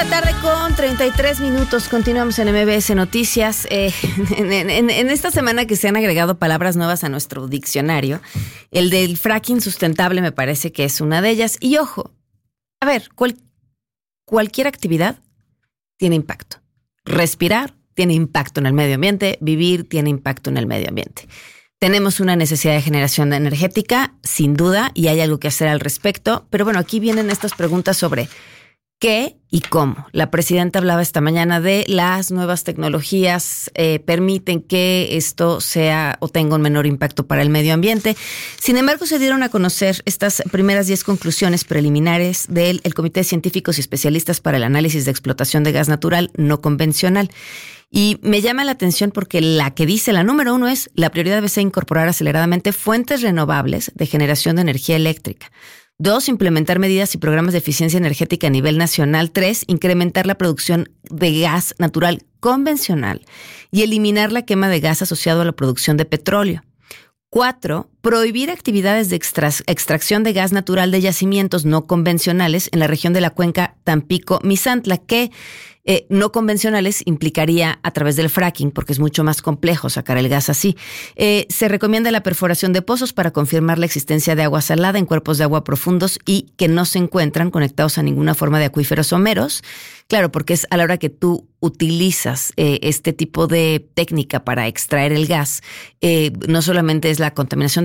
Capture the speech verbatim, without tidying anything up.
Tarde con treinta y tres minutos. Continuamos en M B S Noticias. Eh, en, en, en esta semana que se han agregado palabras nuevas a nuestro diccionario, el del fracking sustentable me parece que es una de ellas. Y ojo, a ver, cual, cualquier actividad tiene impacto. Respirar tiene impacto en el medio ambiente, vivir tiene impacto en el medio ambiente. Tenemos una necesidad de generación energética, sin duda, y hay algo que hacer al respecto. Pero bueno, aquí vienen estas preguntas sobre ¿qué y cómo? La presidenta hablaba esta mañana de las nuevas tecnologías eh, permiten que esto sea o tenga un menor impacto para el medio ambiente. Sin embargo, se dieron a conocer estas primeras diez conclusiones preliminares del el Comité de Científicos y Especialistas para el Análisis de Explotación de Gas Natural No Convencional. Y me llama la atención porque la que dice, la número uno es, la prioridad debe ser incorporar aceleradamente fuentes renovables de generación de energía eléctrica. Dos, implementar medidas y programas de eficiencia energética a nivel nacional. Tres, incrementar la producción de gas natural convencional y eliminar la quema de gas asociado a la producción de petróleo. Cuatro, prohibir actividades de extra- extracción de gas natural de yacimientos no convencionales en la región de la cuenca Tampico-Misantla, que eh, no convencionales implicaría a través del fracking, porque es mucho más complejo sacar el gas así. Eh, se recomienda la perforación de pozos para confirmar la existencia de agua salada en cuerpos de agua profundos y que no se encuentran conectados a ninguna forma de acuíferos someros. Claro, porque es a la hora que tú utilizas eh, este tipo de técnica para extraer el gas, eh, no solamente es la contaminación